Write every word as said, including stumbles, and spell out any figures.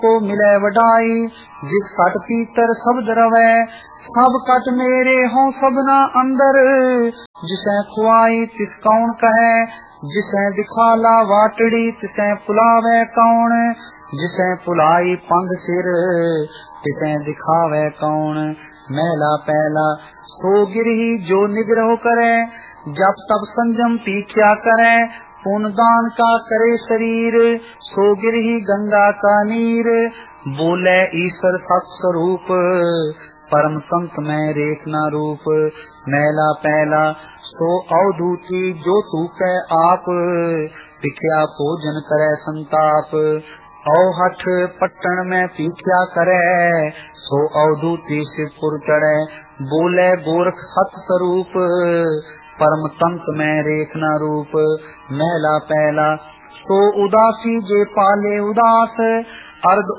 को मिले वडाई, जिस कट पीतर शब्द रवै, सब कट मेरे हों सबना अंदर। जिसे खुआई तिस कौन कहे, जिसे दिखाला वाटड़ी तिसे पुलावे कौन। जिसे पुलाई पंग सिर, तिसे दिखावे कौन। मैला पैला सो गिरही जो निग्रह करे, जब तब संयम पीछा करे। पुण्य दान का करे शरीर, सो गिरही गंगा का नीर। बोले ईश्वर सत स्वरूप, परम तंत्र में रेखना रूप। मैला पैला सो अवधूती जो तू के आप, पिखिया भोजन करे संताप। औहठ पट्टन में पीछा करे, सो अवधूती सिरपुर चढ़े। बोले गोरख सत स्वरूप, परम तंत्र में रेखना रूप। मैला पैला सो उदासी जे पाले उदास, अर्ध